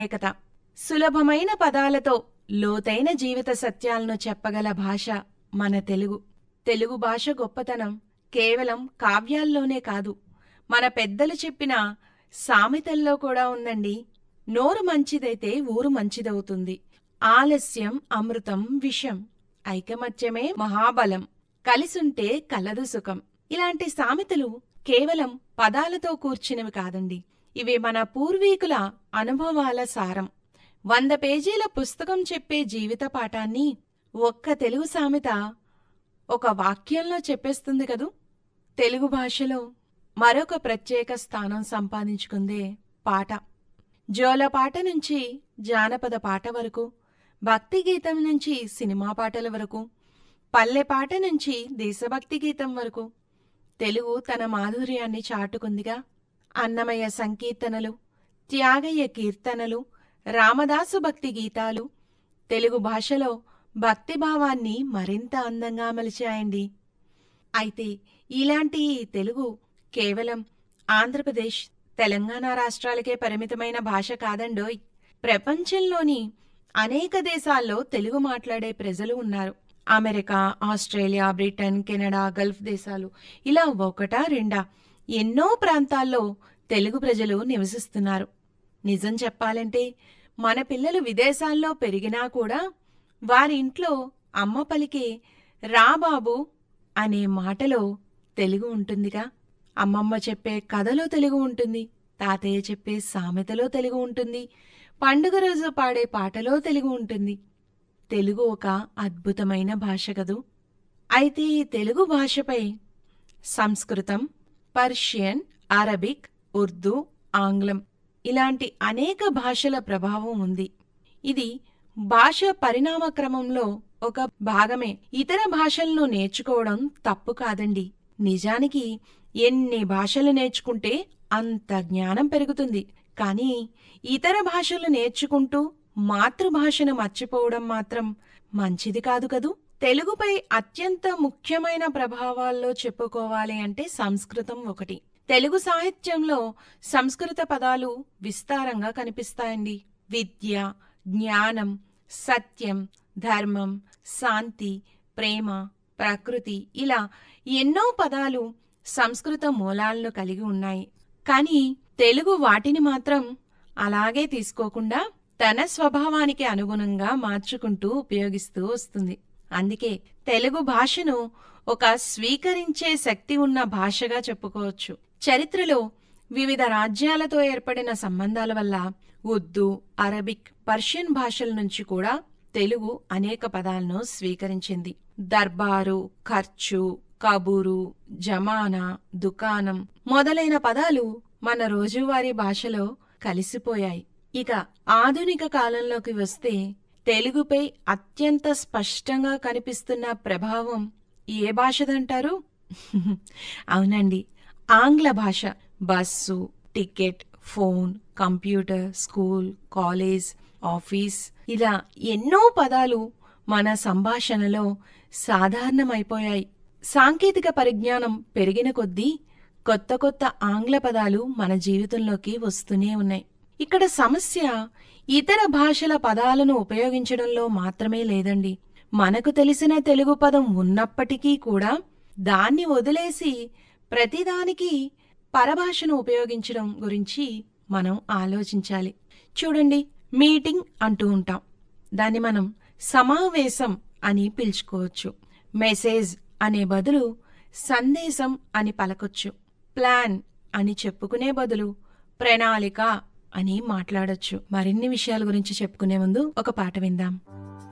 ప్రత్యేకత. సులభమైన పదాలతో లోతైన జీవిత సత్యాలను చెప్పగల భాష మన తెలుగు. తెలుగు భాష గొప్పతనం కేవలం కావ్యాల్లోనే కాదు, మన పెద్దలు చెప్పిన సామెతల్లో కూడా ఉందండి. నోరు మంచిదైతే ఊరు మంచిదవుతుంది. ఆలస్యం అమృతం విషం, ఐకమత్యమే మహాబలం, కలిసుంటే కలదు సుఖం. ఇలాంటి సామెతలు కేవలం పదాలతో కూర్చునివి కాదండి, ఇవి మన పూర్వీకుల అనుభవాల సారం. 100 పేజీల పుస్తకం చెప్పే జీవిత పాఠాన్ని ఒక్క తెలుగు సామెత ఒక వాక్యంలో చెప్పేస్తుంది కదూ. తెలుగు భాషలో మరొక ప్రత్యేక స్థానం సంపాదించుకుందే పాట. జోలపాట నుంచి జానపద పాట వరకు, భక్తి గీతం నుంచి సినిమా పాటల వరకు, పల్లెపాట నుంచి దేశభక్తి గీతం వరకు తెలుగు తన మాధుర్యాన్ని చాటుకుందిగా. అన్నమయ్య సంకీర్తనలు, త్యాగయ్య కీర్తనలు, రామదాసు భక్తి గీతాలు తెలుగు భాషలో భక్తిభావాన్ని మరింత అందంగా మలిచాయండి. అయితే ఇలాంటి తెలుగు కేవలం ఆంధ్రప్రదేశ్, తెలంగాణ రాష్ట్రాలకే పరిమితమైన భాష కాదండోయ్. ప్రపంచంలోని అనేక దేశాల్లో తెలుగు మాట్లాడే ప్రజలు ఉన్నారు. America, Australia, Britain, Canada, Gulf దేశాలు, ఇలా ఒకటా రెండా ఎన్నో ప్రాంతాల్లో తెలుగు ప్రజలు నివసిస్తున్నారు. నిజం చెప్పాలంటే మన పిల్లలు విదేశాల్లో పెరిగినా కూడా వారి ఇంట్లో అమ్మ పలికే రా బాబు అనే మాటలో తెలుగు ఉంటుందిగా. అమ్మమ్మ చెప్పే కథలో తెలుగు ఉంటుంది, తాతయ్య చెప్పే సామెతలో తెలుగు ఉంటుంది, పండుగ రోజు పాడే పాటలో తెలుగు ఉంటుంది. తెలుగు ఒక అద్భుతమైన భాష కదూ. అయితే ఈ తెలుగు భాషపై సంస్కృతం, పర్షియన్, అరబిక్, ఉర్దూ, ఆంగ్లం ఇలాంటి అనేక భాషల ప్రభావం ఉంది. ఇది భాష పరిణామ క్రమంలో ఒక భాగమే. ఇతర భాషలను నేర్చుకోవడం తప్పు కాదండి. నిజానికి ఎన్ని భాషలు నేర్చుకుంటే అంత జ్ఞానం పెరుగుతుంది. కానీ ఇతర భాషలు నేర్చుకుంటూ మాతృభాషను మర్చిపోవడం మాత్రం మంచిది కాదు కదూ. తెలుగుపై అత్యంత ముఖ్యమైన ప్రభావాల్లో చెప్పుకోవాలి అంటే సంస్కృతం ఒకటి. తెలుగు సాహిత్యంలో సంస్కృత పదాలు విస్తారంగా కనిపిస్తాయండి. విద్య, జ్ఞానం, సత్యం, ధర్మం, శాంతి, ప్రేమ, ప్రకృతి ఇలా ఎన్నో పదాలు సంస్కృత మూలాలను కలిగి ఉన్నాయి. కానీ తెలుగు వాటిని మాత్రం అలాగే తీసుకోకుండా తన స్వభావానికి అనుగుణంగా మార్చుకుంటూ ఉపయోగిస్తూ వస్తుంది. అందుకే తెలుగు భాషను ఒక స్వీకరించే శక్తి ఉన్న భాషగా చెప్పుకోవచ్చు. చరిత్రలో వివిధ రాజ్యాలతో ఏర్పడిన సంబంధాల వల్ల ఉర్దూ, అరబిక్, పర్షియన్ భాషల నుంచి కూడా తెలుగు అనేక పదాలను స్వీకరించింది. దర్బారు, ఖర్చు, కబూరు, జమానా, దుకాణం మొదలైన పదాలు మన రోజువారీ భాషలో కలిసిపోయాయి. ఇక ఆధునిక కాలంలోకి వస్తే తెలుగుపై అత్యంత స్పష్టంగా కనిపిస్తున్న ప్రభావం ఏ భాషదంటారు? అవునండి, ఆంగ్ల భాష. Bus, ticket, phone, computer, school, college, office ఇలా ఎన్నో పదాలు మన సంభాషణలో సాధారణమైపోయాయి. సాంకేతిక పరిజ్ఞానం పెరిగిన కొద్దీ కొత్త కొత్త ఆంగ్ల పదాలు మన జీవితంలోకి వస్తూనే ఉన్నాయి. ఇక్కడ సమస్య ఇతర భాషల పదాలను ఉపయోగించడంలో మాత్రమే లేదండి. మనకు తెలిసిన తెలుగు పదం ఉన్నప్పటికీ కూడా దాన్ని వదిలేసి ప్రతిదానికి పరభాషను ఉపయోగించడం గురించి మనం ఆలోచించాలి. చూడండి, మీటింగ్ అంటూ ఉంటాం, దాన్ని మనం సమావేశం అని పిలుచుకోవచ్చు. మెసేజ్ అనే బదులు సందేశం అని పలకొచ్చు. ప్లాన్ అని చెప్పుకునే బదులు ప్రణాళిక అని మాట్లాడొచ్చు. మరిన్ని విషయాల గురించి చెప్పుకునే ముందు ఒక పాట విందాం.